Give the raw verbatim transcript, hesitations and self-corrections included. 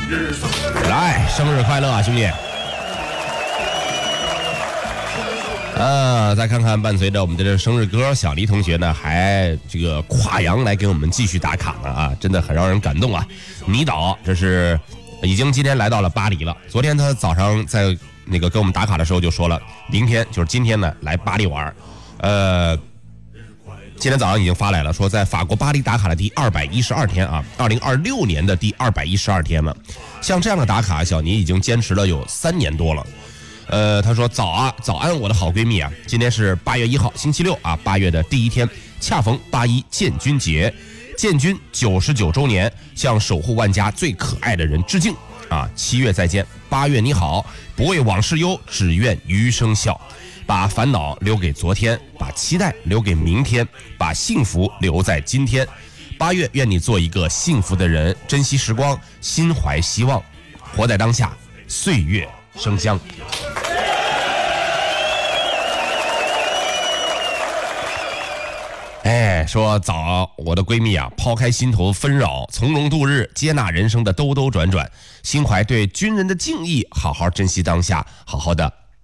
来，生日快乐啊，兄弟！呃，再看看伴随着我们的这生日歌，小黎同学呢还这个跨洋来给我们继续打卡呢啊，真的很让人感动啊！倪导这是已经今天来到了巴黎了，昨天他早上在那个跟我们打卡的时候就说了，明天就是今天呢来巴黎玩，呃。今天早上已经发来了，说在法国巴黎打卡的第二百一十二天啊，二零二六年的第二百一十二天了。像这样的打卡，小倪已经坚持了有三年多了。呃，他说早啊，早安，我的好闺蜜啊，今天是八月一号，星期六啊，八月的第一天，恰逢八一建军节，建军九十九周年，向守护万家最可爱的人致敬啊！七月再见，八月你好，不为往事忧，只愿余生笑。把烦恼留给昨天，把期待留给明天，把幸福留在今天。八月，愿你做一个幸福的人，珍惜时光，心怀希望，活在当下，岁月生香。哎，说早，我的闺蜜啊，抛开心头纷扰，从容度日，接纳人生的兜兜转转，心怀对军人的敬意，好好珍惜当下，好好的